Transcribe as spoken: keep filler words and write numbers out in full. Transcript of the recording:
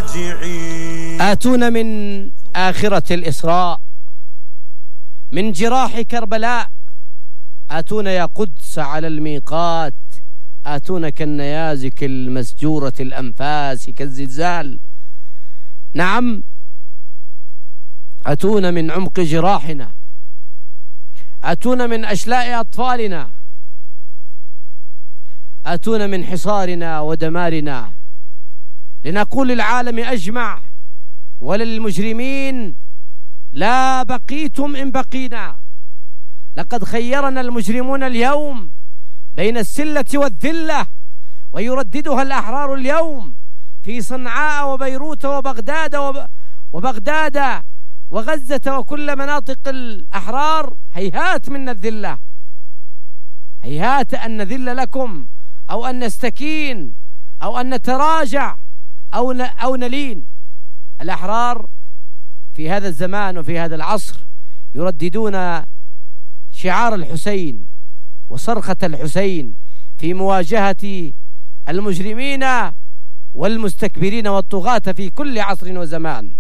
آتونا من آخرة الإسراء، من جراح كربلاء، آتونا يا قدس على الميقات، آتونا كالنيازك المسجورة الأنفاس كالزلزال. نعم، آتونا من عمق جراحنا، آتونا من أشلاء أطفالنا، آتونا من حصارنا ودمارنا، لنقول للعالم أجمع وللمجرمين لا بقيتم إن بقينا. لقد خيرنا المجرمون اليوم بين السلة والذلة، ويرددها الأحرار اليوم في صنعاء وبيروت وبغداد وبغداد وغزة وكل مناطق الأحرار. هيهات منا الذلة، هيهات أن نذل لكم أو أن نستكين أو أن نتراجع أو أو نلين. الأحرار في هذا الزمان وفي هذا العصر يرددون شعار الحسين وصرخة الحسين في مواجهة المجرمين والمستكبرين والطغاة في كل عصر وزمان.